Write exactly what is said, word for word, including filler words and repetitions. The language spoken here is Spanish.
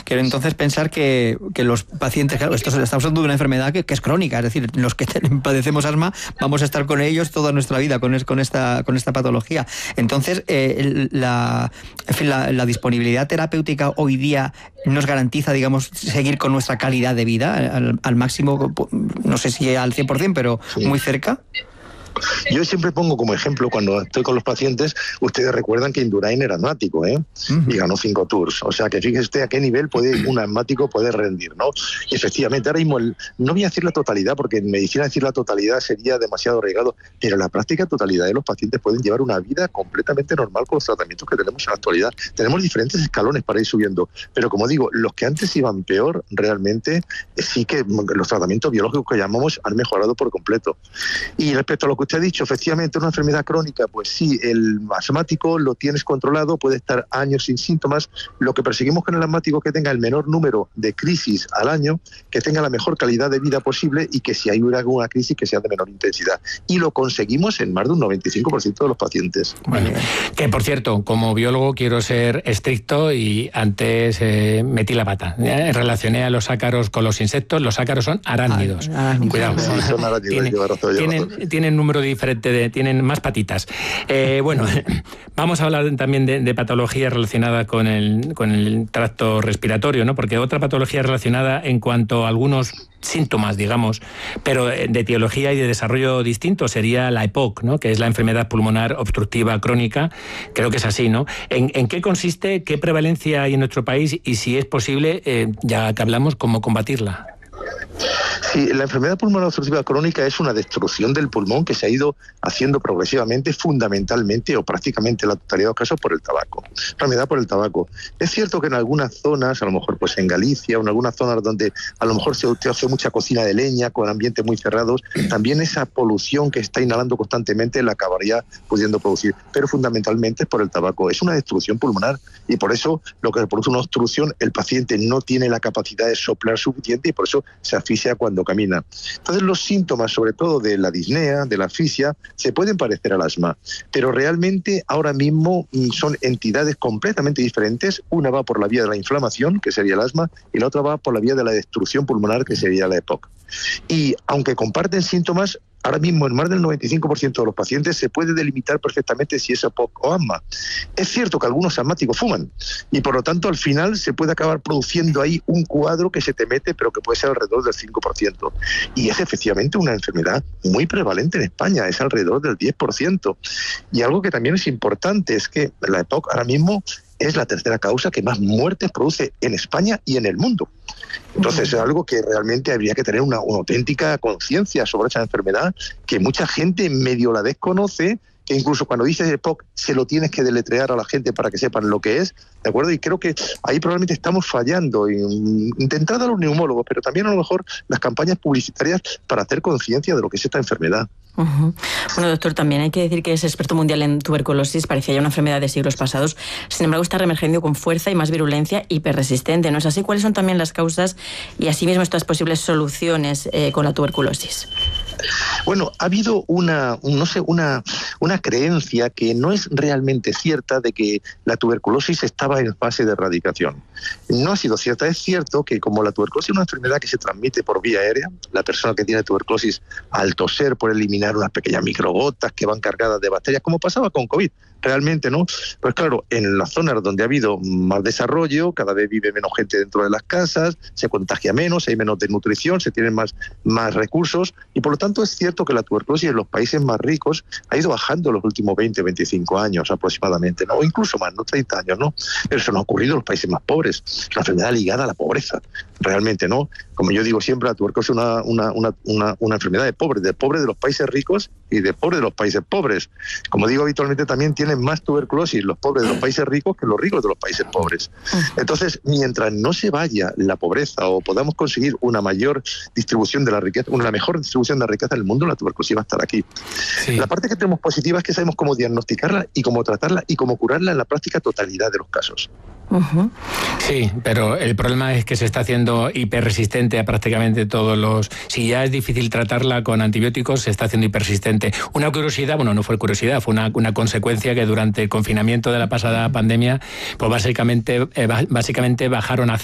Quiero entonces pensar que, que los pacientes, claro, esto estamos hablando de una enfermedad que, que es crónica, es decir, los que padecemos asma vamos a estar con ellos toda nuestra vida, con, es, con, esta, con esta patología. Entonces, eh, la, en fin, la, la disponibilidad terapéutica hoy día nos garantiza, digamos, seguir con nuestra calidad de vida al, al máximo, no sé si al cien por ciento, pero sí, muy cerca. Yo siempre pongo como ejemplo, cuando estoy con los pacientes, ustedes recuerdan que Indurain era asmático, ¿eh? Uh-huh. Y ganó cinco tours. O sea, que fíjese usted a qué nivel puede un asmático poder rendir, ¿no? Y efectivamente, ahora mismo, el, no voy a decir la totalidad, porque en medicina decir la totalidad sería demasiado arriesgado, pero en la práctica totalidad de los pacientes pueden llevar una vida completamente normal con los tratamientos que tenemos en la actualidad. Tenemos diferentes escalones para ir subiendo, pero como digo, los que antes iban peor, realmente sí que los tratamientos biológicos que llamamos han mejorado por completo. Y respecto a lo que usted ha dicho, efectivamente, una enfermedad crónica, pues sí, el asmático lo tienes controlado, puede estar años sin síntomas. Lo que perseguimos con el asmático es que tenga el menor número de crisis al año, que tenga la mejor calidad de vida posible y que si hay alguna crisis que sea de menor intensidad. Y lo conseguimos en más de un noventa y cinco por ciento de los pacientes. Bueno, que por cierto, como biólogo quiero ser estricto y antes eh, metí la pata. ¿eh? Relacioné a los ácaros con los insectos. Los ácaros son arácnidos. Ah, Cuidado. Sí, son arácnidos. Tienen, razón, tienen, tienen número diferente, de, tienen más patitas. Eh, bueno, vamos a hablar también de, de patologías relacionadas con el, con el tracto respiratorio, ¿no? Porque otra patología relacionada en cuanto a algunos síntomas, digamos, pero de etiología y de desarrollo distinto sería la E P O C, ¿no? Que es la enfermedad pulmonar obstructiva crónica. Creo que es así, ¿no? ¿En, en qué consiste, qué prevalencia hay en nuestro país y si es posible, eh, ya que hablamos, cómo combatirla? Sí, la enfermedad pulmonar obstructiva crónica es una destrucción del pulmón que se ha ido haciendo progresivamente, fundamentalmente o prácticamente en la totalidad de los casos por el tabaco. Enfermedad por el tabaco. Es cierto que en algunas zonas, a lo mejor pues en Galicia o en algunas zonas donde a lo mejor se hace mucha cocina de leña con ambientes muy cerrados, también esa polución que está inhalando constantemente la acabaría pudiendo producir. Pero fundamentalmente es por el tabaco. Es una destrucción pulmonar y por eso lo que produce una obstrucción, el paciente no tiene la capacidad de soplar suficiente y por eso se asfixia cuando camina. Entonces los síntomas, sobre todo de la disnea, de la asfixia, se pueden parecer al asma, pero realmente ahora mismo son entidades completamente diferentes. Una va por la vía de la inflamación, que sería el asma, y la otra va por la vía de la destrucción pulmonar, que sería la E P O C. Y aunque comparten síntomas, ahora mismo en más del noventa y cinco por ciento de los pacientes se puede delimitar perfectamente si es E P O C o asma. Es cierto que algunos asmáticos fuman y por lo tanto al final se puede acabar produciendo ahí un cuadro que se te mete pero que puede ser alrededor del cinco por ciento. Y es efectivamente una enfermedad muy prevalente en España, es alrededor del diez por ciento. Y algo que también es importante es que la E P O C ahora mismo es la tercera causa que más muertes produce en España y en el mundo. Entonces es algo que realmente habría que tener una, una auténtica conciencia sobre esa enfermedad, que mucha gente medio la desconoce, que incluso cuando dices E P O C se lo tienes que deletrear a la gente para que sepan lo que es, ¿de acuerdo? Y creo que ahí probablemente estamos fallando, intentando a los neumólogos, pero también a lo mejor las campañas publicitarias para hacer conciencia de lo que es esta enfermedad. Uh-huh. Bueno, doctor, también hay que decir que es experto mundial en tuberculosis, parecía ya una enfermedad de siglos pasados, sin embargo está reemergiendo con fuerza y más virulencia, hiperresistente, ¿no es así? ¿Cuáles son también las causas y asimismo estas posibles soluciones eh, con la tuberculosis? Bueno, ha habido una, no sé, una, una creencia que no es realmente cierta de que la tuberculosis estaba en fase de erradicación. No ha sido cierta. Es cierto que como la tuberculosis es una enfermedad que se transmite por vía aérea, la persona que tiene tuberculosis al toser puede eliminar unas pequeñas microgotas que van cargadas de bacterias, como pasaba con COVID. Realmente, ¿no? Pues claro, en las zonas donde ha habido más desarrollo, cada vez vive menos gente dentro de las casas, se contagia menos, hay menos desnutrición, se tienen más, más recursos y por lo tanto es cierto que la tuberculosis en los países más ricos ha ido bajando en los últimos veinte, veinticinco años aproximadamente, ¿no? O incluso más, ¿no? treinta años, ¿no? Pero eso no ha ocurrido en los países más pobres. Es una enfermedad ligada a la pobreza, realmente, ¿no? Como yo digo siempre, la tuberculosis es una, una, una, una, una enfermedad de pobres, de pobres de los países ricos y de pobres de los países pobres. Como digo habitualmente, también tienen más tuberculosis los pobres de los países ricos que los ricos de los países pobres. Entonces, mientras no se vaya la pobreza o podamos conseguir una mayor distribución de la riqueza, una mejor distribución de la riqueza en el mundo, la tuberculosis va a estar aquí. Sí. La parte que tenemos positiva es que sabemos cómo diagnosticarla y cómo tratarla y cómo curarla en la práctica totalidad de los casos. Uh-huh. Sí, pero el problema es que se está haciendo hiperresistente a prácticamente todos los... Si ya es difícil tratarla con antibióticos, se está haciendo hiperresistente. Una curiosidad, bueno, no fue curiosidad, fue una, una consecuencia que durante el confinamiento de la pasada pandemia, pues básicamente, eh, básicamente bajaron a